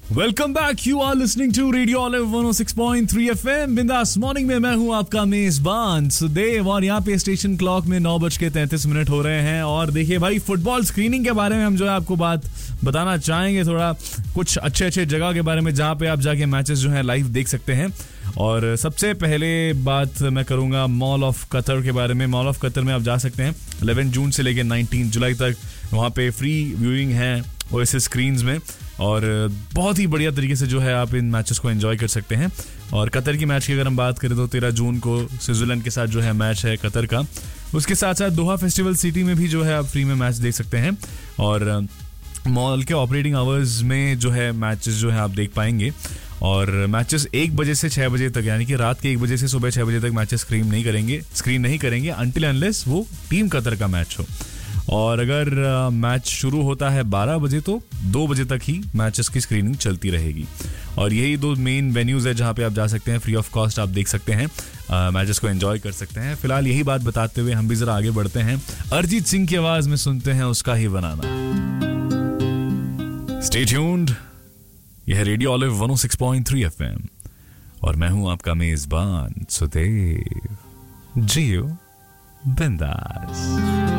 Welcome back. You are listening to radio olive 106.3 FM. बिंदास morning में मैं हूं आपका मेजबान सुदेव और यहाँ पे स्टेशन क्लॉक में 9:33 हो रहे हैं. और देखिए भाई, फुटबॉल स्क्रीनिंग के बारे में हम जो है आपको बात बताना चाहेंगे, थोड़ा कुछ अच्छे जगह के बारे में जहाँ पे आप जाके मैचेस जो है लाइव देख सकते हैं. और सबसे पहले बात मैं करूंगा मॉल ऑफ कतर के बारे में. मॉल ऑफ कतर में आप जा सकते हैं 11 जून से लेकर 19 जुलाई तक. वहाँ पे फ्री व्यूइंग है ओएसएस स्क्रीन्स में और बहुत ही बढ़िया तरीके से जो है आप इन मैचेस को एंजॉय कर सकते हैं. और कतर की मैच की अगर हम बात करें तो 13 जून को स्विट्जरलैंड के साथ जो है मैच है कतर का. उसके साथ साथ दोहा फेस्टिवल सिटी में भी जो है आप फ्री में मैच देख सकते हैं. और मॉल के ऑपरेटिंग आवर्स में जो है मैचेस जो है आप देख पाएंगे. और मैचेस 1 बजे से 6 बजे तक, यानी कि रात के 1 बजे से सुबह 6 बजे तक मैचेस स्क्रीन नहीं करेंगे अनटिल अनलेस वो टीम कतर का मैच हो. और अगर मैच शुरू होता है 12 बजे तो 2 बजे तक ही मैचेस की स्क्रीनिंग चलती रहेगी. और यही 2 मेन वेन्यूज है जहां पे आप जा सकते हैं. फ्री ऑफ कॉस्ट आप देख सकते हैं, मैचेस को एंजॉय कर सकते हैं. फिलहाल यही बात बताते हुए हम भी जरा आगे बढ़ते हैं. अरिजीत सिंह की आवाज में सुनते हैं उसका ही बनाना. Stay tuned. यह रेडियो ऑलिव 106.3 FM और मैं हूं आपका मेजबान सुदेव. जियो बिंदास.